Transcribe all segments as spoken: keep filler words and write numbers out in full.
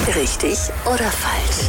Richtig oder falsch?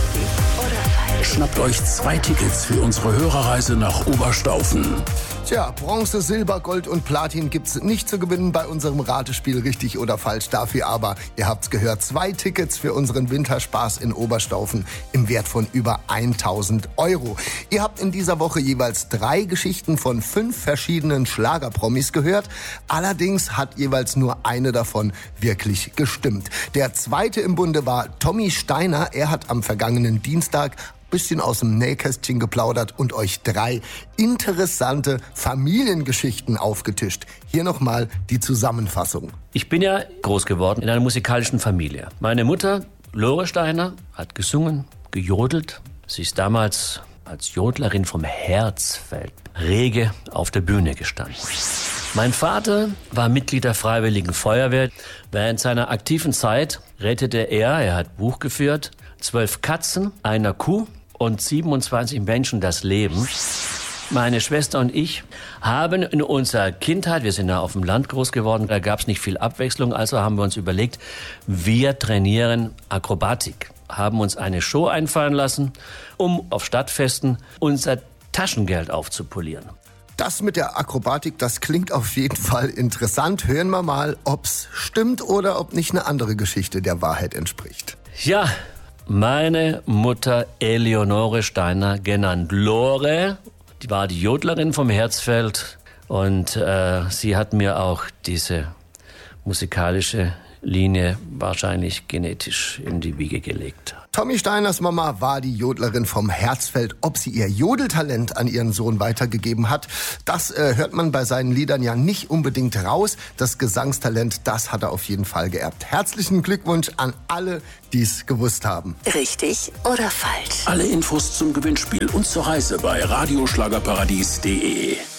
Oder falsch? Schnappt euch zwei Tickets für unsere Hörerreise nach Oberstaufen. Tja, Bronze, Silber, Gold und Platin gibt's nicht zu gewinnen bei unserem Ratespiel Richtig oder Falsch. Dafür aber, ihr habt's gehört, zwei Tickets für unseren Winterspaß in Oberstaufen im Wert von über tausend Euro. Ihr habt in dieser Woche jeweils drei Geschichten von fünf verschiedenen Schlagerpromis gehört. Allerdings hat jeweils nur eine davon wirklich gestimmt. Der zweite im Bunde war Tommy Steiner. Er hat am vergangenen Dienstag bisschen aus dem Nähkästchen geplaudert und euch drei interessante Familiengeschichten aufgetischt. Hier nochmal die Zusammenfassung. Ich bin ja groß geworden in einer musikalischen Familie. Meine Mutter, Lore Steiner, hat gesungen, gejodelt. Sie ist damals als Jodlerin vom Herzfeld rege auf der Bühne gestanden. Mein Vater war Mitglied der Freiwilligen Feuerwehr. Während seiner aktiven Zeit rettete er, er hat Buch geführt, zwölf Katzen, einer Kuh und siebenundzwanzig Menschen das Leben. Meine Schwester und ich haben in unserer Kindheit, wir sind ja auf dem Land groß geworden, da gab es nicht viel Abwechslung, also haben wir uns überlegt, wir trainieren Akrobatik, haben uns eine Show einfallen lassen, um auf Stadtfesten unser Taschengeld aufzupolieren. Das mit der Akrobatik, das klingt auf jeden Fall interessant. Hören wir mal, ob's stimmt oder ob nicht eine andere Geschichte der Wahrheit entspricht. Ja, meine Mutter Eleonore Steiner, genannt Lore, die war die Jodlerin vom Herzfeld und äh, sie hat mir auch diese musikalische Linie wahrscheinlich genetisch in die Wiege gelegt. Tommy Steiners Mama war die Jodlerin vom Herzfeld. Ob sie ihr Jodeltalent an ihren Sohn weitergegeben hat, das äh, hört man bei seinen Liedern ja nicht unbedingt raus. Das Gesangstalent, das hat er auf jeden Fall geerbt. Herzlichen Glückwunsch an alle, die es gewusst haben. Richtig oder falsch? Alle Infos zum Gewinnspiel und zur Reise bei radioschlagerparadies punkt de.